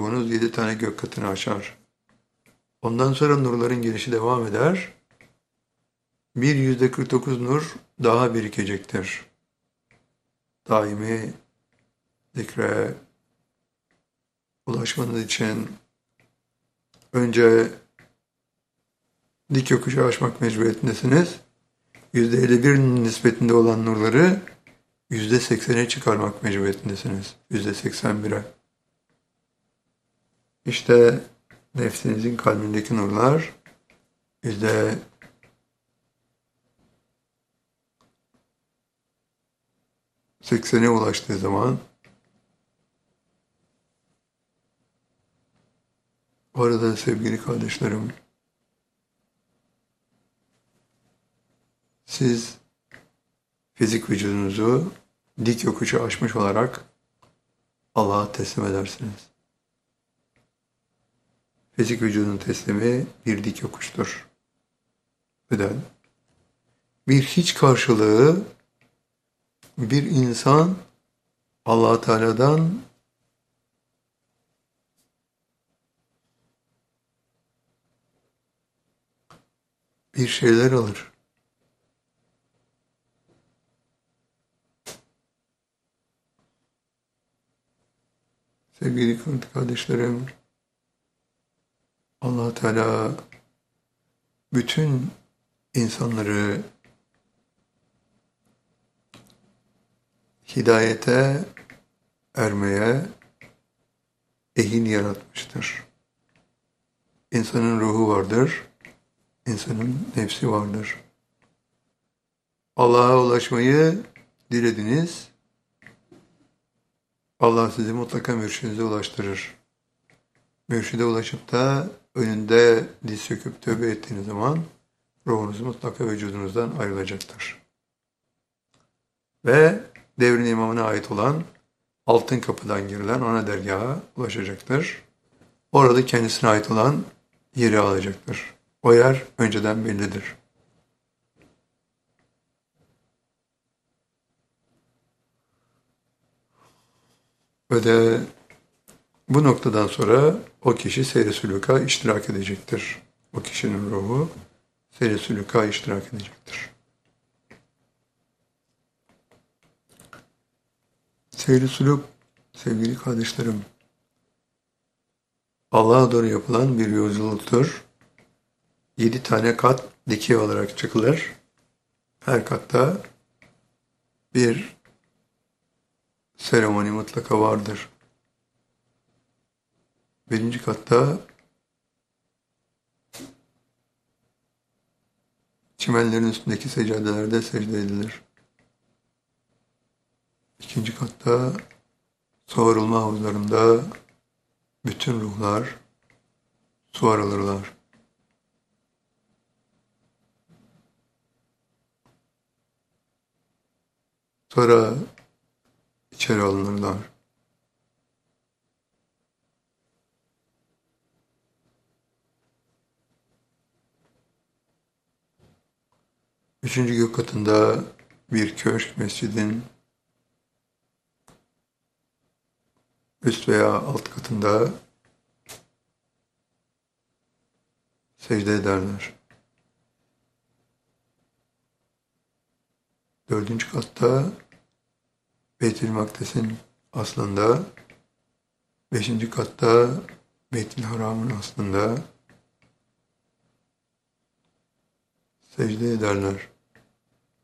ruhunuz 7 tane gök katını aşar. Ondan sonra nurların gelişi devam eder. Bir %49 nur daha birikecektir. Daimi zikre ulaşmanız için önce dik yokuşu aşmak mecburiyetindesiniz. %51 nispetinde olan nurları %80'e çıkarmak mecburiyetindesiniz. %81'e. İşte nefsinizin kalbindeki nurlar %80'e ulaştığı zaman orada sevgili kardeşlerim, siz fizik vücudunuzu dik yokuşu aşmış olarak Allah'a teslim edersiniz. Fizik vücudun teslimi bir dik yokuştur. Neden? Bir hiç karşılığı bir insan Allah Teala'dan bir şeyler alır. Sevgili kardeşlerim, Allah Teala bütün insanları hidayete ermeye ehil yaratmıştır. İnsanın ruhu vardır, insanın nefsi vardır. Allah'a ulaşmayı dilediniz, Allah sizi mutlaka mürşidinize ulaştırır. Mürşide ulaşıp da önünde diz çöküp tövbe ettiğiniz zaman ruhunuz mutlaka vücudunuzdan ayrılacaktır. Ve devrin imamına ait olan altın kapıdan girilen ona dergaha ulaşacaktır. Orada kendisine ait olan yeri alacaktır. O yer önceden bellidir. Ve de bu noktadan sonra o kişi seyr-i sülûka iştirak edecektir. O kişinin ruhu seyr-i sülûka iştirak edecektir. Seyr-i sülûk, sevgili kardeşlerim, Allah'a doğru yapılan bir yolculuktur. 7 tane kat dikey olarak çıkılır. Her katta bir seremoni mutlaka vardır. Birinci katta çimenlerin üstündeki seccadelerde secde edilir. İkinci katta su havuzlarında bütün ruhlar su alırlar. Sonra içeri alınırlar. Üçüncü gök katında bir köşk mescidin üst veya alt katında secde ederler. Dördüncü katta Beyt-i Makdes'in aslında, beşinci katta Beyt-i Haram'ın aslında secde ederler.